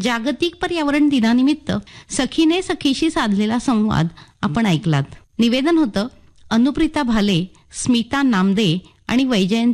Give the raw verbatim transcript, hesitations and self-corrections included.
जागतिक पर्यावरण दिनानिमित्त सखीने सखीशी साधलेला संवाद आपण ऐकलात. निवेदन होतं अनुप्रिता भाले, स्मिता नामदे आणि वैजयंती